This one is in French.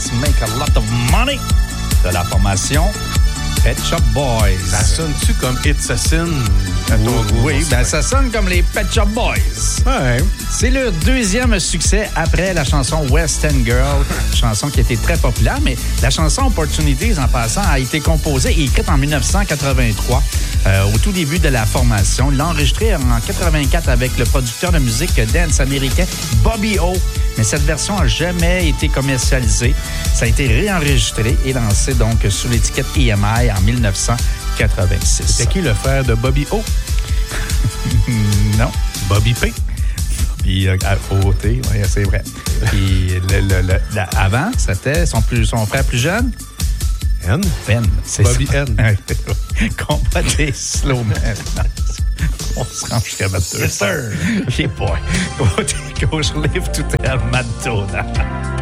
Let's Make a Lot of Money de la formation Pet Shop Boys. Ça sonne-tu comme It's a Sin? Oui, ben ça sonne comme les Pet Shop Boys. Ouais. C'est leur deuxième succès après la chanson West End Girl, chanson qui était très populaire, mais la chanson Opportunities, en passant, a été composée et écrite en 1983, au tout début de la formation. Il l'a enregistrée en 84 avec le producteur de musique dance américain Bobby O. Mais cette version n'a jamais été commercialisée. Ça a été réenregistré et lancé donc sous l'étiquette EMI en 1986. C'était qui le frère de Bobby O? Non. Bobby P. Puis O-T, oui, c'est vrai. Puis avant, c'était son frère plus jeune. N? Ben, c'est Bobby ça. N. Combat des slow man. On se rend jusqu'à 22. Yes, sir. Hey boy. Go live to tell Madonna.